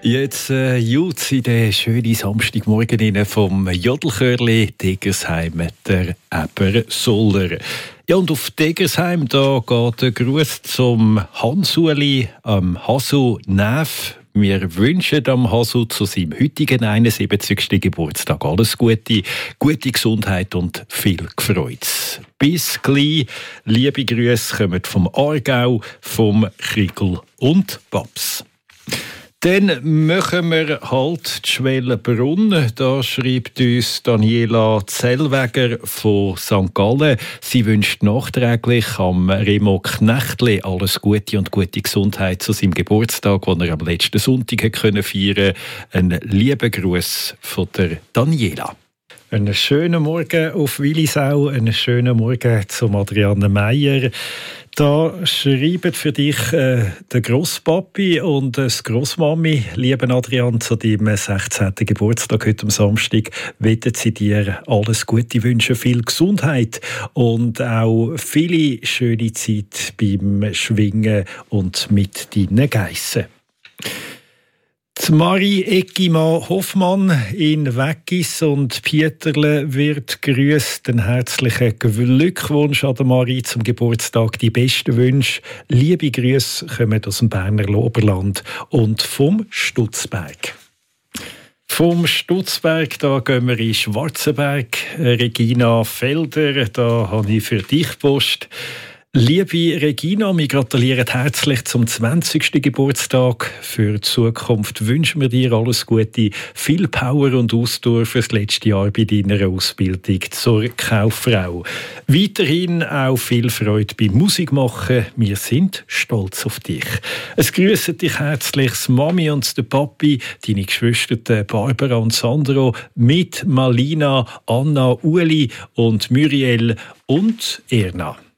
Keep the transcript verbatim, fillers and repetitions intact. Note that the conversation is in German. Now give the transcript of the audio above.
Jetzt äh, Jutz in den schönen Samstagmorgen vom Jodelchörli Degersheim der Ebersoller. Ja, und auf Degersheim da geht der Gruß zum Hansuli, am Hasu Neff. Wir wünschen dem Hasu zu seinem heutigen einundsiebzigsten Geburtstag alles Gute, gute Gesundheit und viel Freude. Bis gleich. Liebe Grüße kommen vom Aargau, vom Kriegel und Paps. Dann machen wir halt die Schwellenbrunn. Da schreibt uns Daniela Zellweger von Sankt Gallen. Sie wünscht nachträglich am Remo Knechtli alles Gute und gute Gesundheit zu seinem Geburtstag, den er am letzten Sonntag feiern konnte. Einen lieben Gruß von der Daniela. Einen schönen Morgen auf Willisau, einen schönen Morgen zum Adriane Meier. Da schreibt für dich äh, der Grosspapi und das Grossmami, lieben Adrian, zu deinem sechzehnten Geburtstag heute am Samstag, wollen sie dir alles Gute wünschen, viel Gesundheit und auch viele schöne Zeit beim Schwingen und mit deinen Geissen. Die Marie Eckimann Hoffmann in Weggis und Pieterle wird grüßt. Einen herzlichen Glückwunsch an Marie zum Geburtstag. Die besten Wünsche. Liebe Grüße kommen aus dem Berner Oberland und vom Stutzberg. Vom Stutzberg da gehen wir in Schwarzenberg. Regina Felder, da habe ich für dich Post. Liebe Regina, wir gratulieren herzlich zum zwanzigsten Geburtstag. Für die Zukunft wünschen wir dir alles Gute, viel Power und Ausdauer für das letzte Jahr bei deiner Ausbildung zur Kauffrau. Weiterhin auch viel Freude beim Musikmachen. Wir sind stolz auf dich. Es grüßen dich herzlich das Mami und der Papi, deine Geschwister Barbara und Sandro, mit Malina, Anna, Uli und Muriel und Erna.